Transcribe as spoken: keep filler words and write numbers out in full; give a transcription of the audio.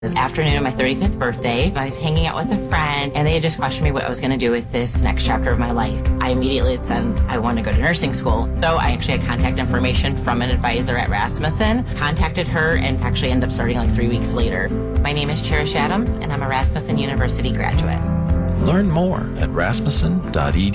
This afternoon of my thirty-fifth birthday, I was hanging out with a friend, and they had just questioned me what I was going to do with this next chapter of my life. I immediately had said I wanted to go to nursing school. So I actually had contact information from an advisor at Rasmussen, contacted her, and actually ended up starting like three weeks later. My name is Cherish Adams, and I'm a Rasmussen University graduate. Learn more at rasmussen dot e d u.